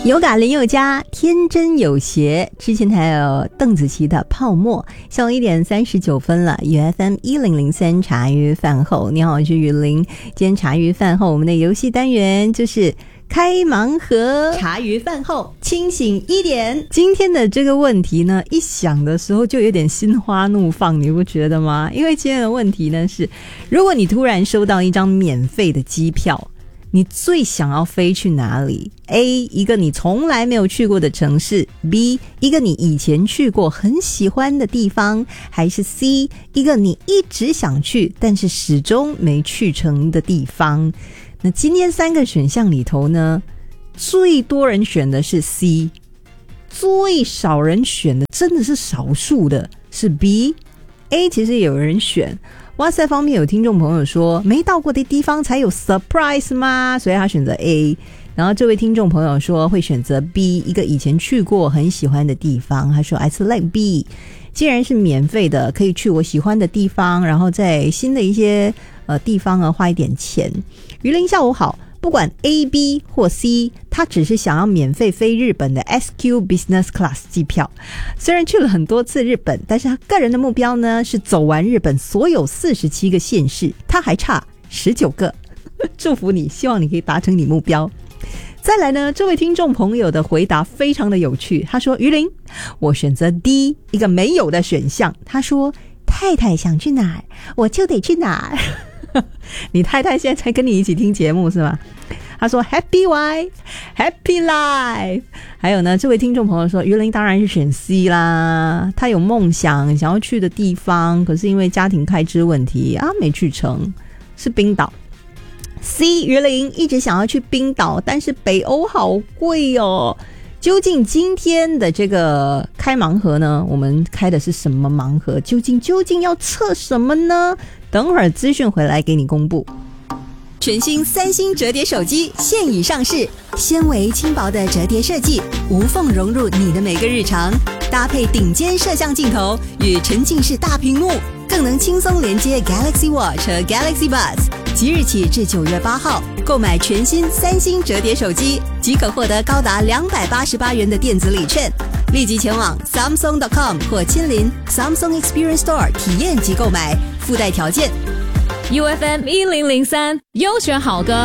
有嘎林宥嘉天真有邪，之前还有邓紫棋的泡沫。下午1点39分了，UFM 1003茶余饭后，你好，我是雨林。今天茶余饭后我们的游戏单元就是开盲盒，茶余饭后清醒一点。今天的这个问题呢，一想的时候就有点心花怒放，你不觉得吗？因为今天的问题呢是，如果你突然收到一张免费的机票，你最想要飞去哪里？ A 一个你从来没有去过的城市， B 一个你以前去过很喜欢的地方，还是 C 一个你一直想去但是始终没去成的地方？那今天3个选项里头呢，最多人选的是 C， 最少人选的真的是少数的是 B。 A 其实也有人选，哇塞，方面有听众朋友说没到过的地方才有 surprise 吗？所以他选择 A。 然后这位听众朋友说会选择 B， 一个以前去过很喜欢的地方，他说 I select B， 既然是免费的，可以去我喜欢的地方，然后在新的一些地方花一点钱。鱼鳞下午好，不管 A、B 或 C， 他只是想要免费飞日本的 SQ Business Class 机票。虽然去了很多次日本，但是他个人的目标呢是走完日本所有47个县市，他还差19个。祝福你，希望你可以达成你目标。再来呢，这位听众朋友的回答非常的有趣，他说：鱼鳞，我选择 D， 一个没有的选项。他说太太想去哪儿我就得去哪儿。你太太现在才跟你一起听节目是吗？他说 Happy Wife Happy Life。 还有呢，这位听众朋友说鱼鳞当然是选 C 啦，他有梦想想要去的地方，可是因为家庭开支问题没去成，是冰岛。C 鱼鳞一直想要去冰岛，但是北欧好贵哦。究竟今天的这个开盲盒呢，我们开的是什么盲盒？究竟要测什么呢？等会儿资讯回来给你公布。全新3星折叠手机现已上市，纤维轻薄的折叠设计，无缝融入你的每个日常，搭配顶尖摄像镜头与沉浸式大屏幕，更能轻松连接 Galaxy Watch 和 Galaxy Buds。即日起至9月8号，购买全新3星折叠手机即可获得高达288元的电子礼券。立即前往 Samsung.com 或亲临 Samsung Experience Store 体验及购买，附带条件。 UFM 1003优选好歌